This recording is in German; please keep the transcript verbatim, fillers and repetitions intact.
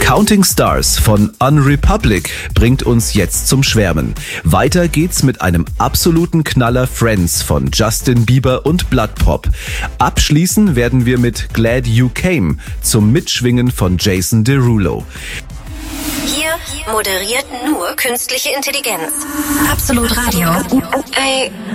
Counting Stars von Unrepublic bringt uns jetzt zum Schwärmen. Weiter geht's mit einem absoluten Knaller Friends von Justin Bieber und Blood Pop. Abschließen werden wir mit Glad You Came zum Mitschwingen von Jason Derulo. Hier moderiert nur künstliche Intelligenz. Absolut Radio. Ey,